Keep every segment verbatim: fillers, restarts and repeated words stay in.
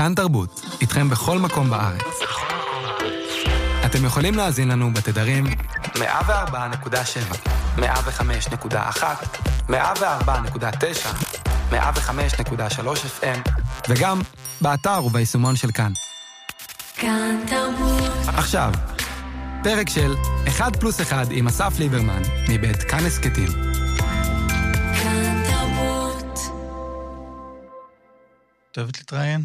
כאן תרבות, איתכם בכל מקום בארץ. אתם יכולים להאזין לנו בתדרים מאה וארבע נקודה שבע, מאה וחמש נקודה אחת, מאה וארבע נקודה תשע, מאה וחמש נקודה שלוש אף אם, וגם באתר וביישומון של כאן. כאן תרבות. עכשיו, פרק של אחד פלוס אחד עם אסף ליברמן, מבית כאן הסקטים. כאן תרבות. את אוהבת להתראיין?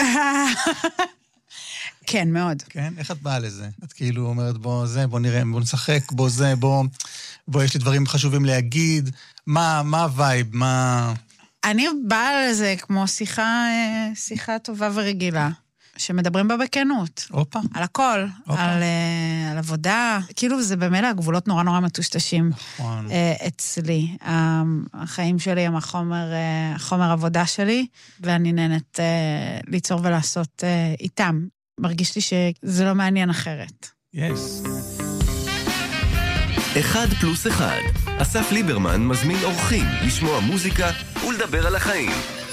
כן, מאוד. כן? איך את באה לזה? את כאילו אומרת, בוא זה, בוא נראה, בוא נשחק, בוא זה, בוא, בוא, יש לי דברים חשובים להגיד. מה, מה הווייב? מה... אני באה לזה כמו שיחה, שיחה טובה ורגילה, שמדברים בה בכנות. אופה. על הכל, אופה. על, על עבודה. כאילו זה במילא הגבולות נורא נורא מטושטשים נכון. אצלי. החיים שלי הם החומר, החומר עבודה שלי, ואני נהנית ליצור ולעשות איתם. מרגיש לי שזה לא מעניין אחרת. יס. אחד פלוס אחד. אסף ליברמן מזמין אורחים לשמוע מוזיקה ולדבר על החיים.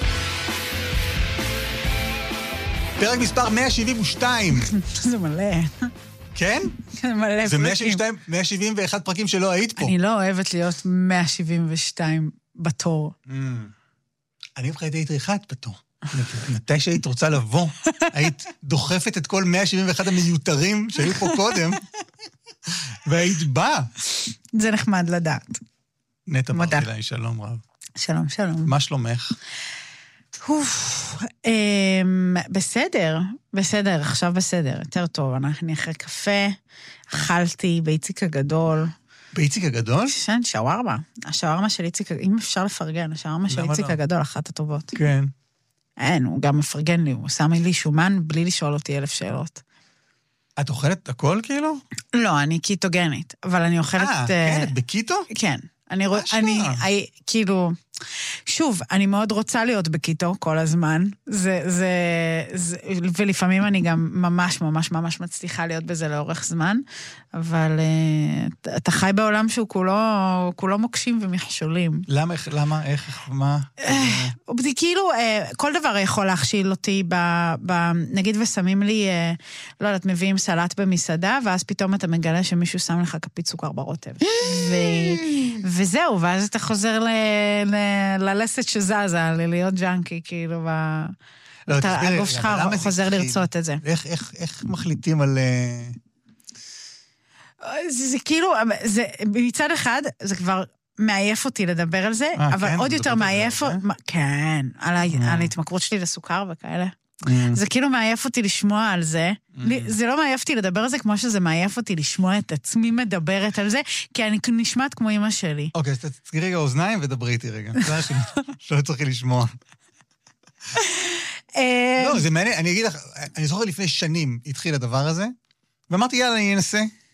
פרק מספר מאה שבעים ושתיים. זה מלא. כן? זה מלא זה פרקים. מאה שבעים ושתיים, מאה שבעים ואחת פרקים שלא היית פה. אני לא אוהבת להיות מאה שבעים ושתיים בתור. אני מבחינתי הייתי אחד בתור. מתי שהיית רוצה לבוא, היית דוחפת את כל מאה שבעים ואחת המיותרים שהיו פה קודם, והיית באה. זה נחמד לדעת. נטע מודה. ברזילי, שלום רב. שלום, שלום. מה שלומך? אוף, אמ, בסדר, בסדר, עכשיו בסדר, יותר טוב. אני אחרי קפה, אכלתי באיציק הגדול. באיציק הגדול? כן, שווארמה. השווארמה של איציק, אם אפשר לפרגן, השווארמה של למה איציק לא? הגדול, אחת הטובות. כן. אין, הוא גם מפרגן לי, הוא שם לי שומן בלי לשאול אותי אלף שאלות. את אוכלת הכל כאילו? לא, אני קיטוגנית, אבל אני אוכלת... אה, כן, את בקיטו? כן. אני רואה, אשכרה. אני, אני, כאילו, שוב, אני מאוד רוצה להיות בקיטו כל הזמן, זה, זה, זה, ולפעמים אני גם ממש, ממש, ממש מצליחה להיות בזה לאורך זמן, אבל uh, אתה חי בעולם שהוא כולו, כולו מוקשים ומכשולים. למה, איך, למה, איך, מה? זה כאילו, כל דבר יכול להכשיל אותי, ב, ב, נגיד ושמים לי, לא יודעת, מביאים סלט במסעדה, ואז פתאום אתה מגלה שמישהו שם לך כפית סוכר ברוטב. ו, וזהו, ואז אתה חוזר ל, ל, ללסת שזזה, ללהיות ג'אנקי, כאילו, ב... לא, אתה, תסבירי, הגוף שלך למה זה חוזר התחיל? לרצות את זה. איך, איך, איך מחליטים על... זה, זה כאילו, זה, מצד אחד, זה כבר מעייף אותי לדבר על זה, אה, אבל כן? עוד יותר מדברת על מעייף... זה, מה- כן, על, ה, על ההתמכרות שלי לסוכר וכאלה. זה כאילו מעייף אותי לשמוע על זה. לי- זה לא מעייף אותי לדבר על זה כמו שזה מעייף אותי לשמוע את עצמי מדברת על זה, כי אני נשמעת כמו אמא שלי. אוקיי, אז תצגרי רגע אוזניים ודברי איתי רגע. זה השני, שלא צריכי לשמוע. אה, לא, זה מעניין, אני אגיד לך, אני זוכר לפני שנים התחיל הדבר הזה, ואמרתי, יאללה, אני אנסה.